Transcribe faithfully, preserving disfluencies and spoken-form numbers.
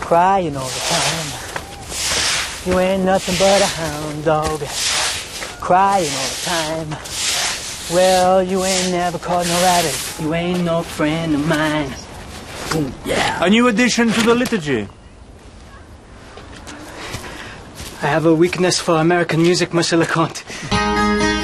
crying all the time. You ain't nothing but a hound dog, crying all the time. Well, you ain't never caught no rabbit. You ain't no friend of mine. Ooh, yeah. A new addition to the liturgy. I have a weakness for American music, Monsieur Leconte.